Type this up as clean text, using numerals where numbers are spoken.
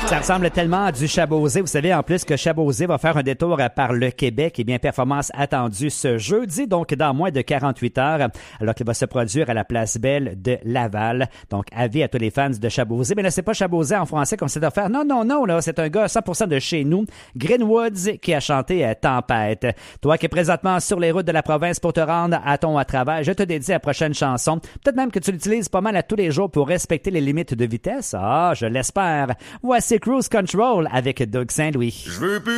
Ça ressemble tellement à du Chabauzé. Vous savez en plus que Chabauzé va faire un détour par le Québec. Eh bien, performance attendue ce jeudi, donc dans moins de 48 heures, alors qu'il va se produire à la Place Belle de Laval. Donc, avis à tous les fans de Chabauzé. Mais là, c'est pas Chabauzé en français qu'on sait de faire. Non, là, c'est un gars 100% de chez nous, Greenwoods, qui a chanté Tempête. Toi qui es présentement sur les routes de la province pour te rendre à ton travail, je te dédie la prochaine chanson. Peut-être même que tu l'utilises pas mal à tous les jours pour respecter les limites de vitesse. Ah, je l'espère. Voici Cruise Control avec Doug Saint-Louis. Je veux plus